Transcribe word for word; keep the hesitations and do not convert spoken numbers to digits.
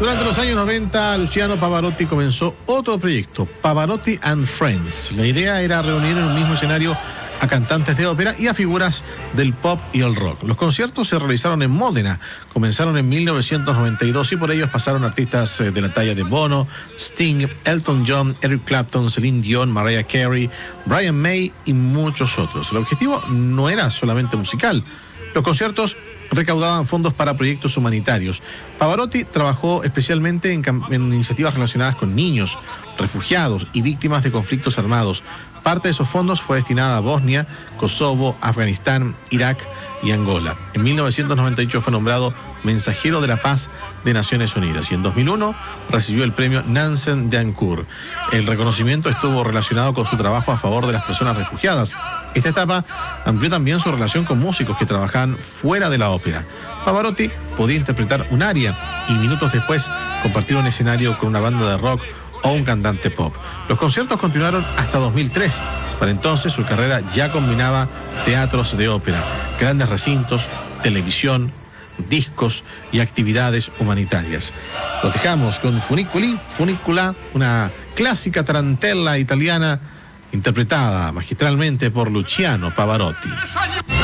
Durante los años noventa, Luciano Pavarotti comenzó otro proyecto, Pavarotti and Friends. La idea era reunir en un mismo escenario a cantantes de ópera y a figuras del pop y el rock. Los conciertos se realizaron en Módena, comenzaron en mil novecientos noventa y dos y por ellos pasaron artistas de la talla de Bono, Sting, Elton John, Eric Clapton, Celine Dion, Mariah Carey, Brian May y muchos otros. El objetivo no era solamente musical. Los conciertos recaudaban fondos para proyectos humanitarios. Pavarotti trabajó especialmente en, en iniciativas relacionadas con niños, refugiados y víctimas de conflictos armados. Parte de esos fondos fue destinada a Bosnia, Kosovo, Afganistán, Irak y Angola. En mil novecientos noventa y ocho fue nombrado Mensajero de la Paz de Naciones Unidas y en dos mil uno recibió el premio Nansen de Ancur. El reconocimiento estuvo relacionado con su trabajo a favor de las personas refugiadas. Esta etapa amplió también su relación con músicos que trabajaban fuera de la ópera. Pavarotti podía interpretar un aria y minutos después compartir un escenario con una banda de rock o un cantante pop. Los conciertos continuaron hasta dos mil tres. Para entonces su carrera ya combinaba teatros de ópera, grandes recintos, televisión, discos y actividades humanitarias. Los dejamos con Funiculi, Funicula, una clásica tarantella italiana interpretada magistralmente por Luciano Pavarotti.